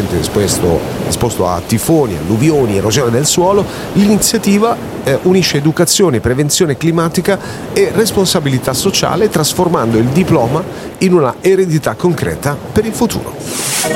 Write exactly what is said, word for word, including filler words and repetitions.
ambiente esposto, esposto a tifoni, alluvioni, erosione del suolo, l'iniziativa eh, unisce educazione, prevenzione climatica e responsabilità sociale, trasformando il diploma in una eredità concreta per il futuro.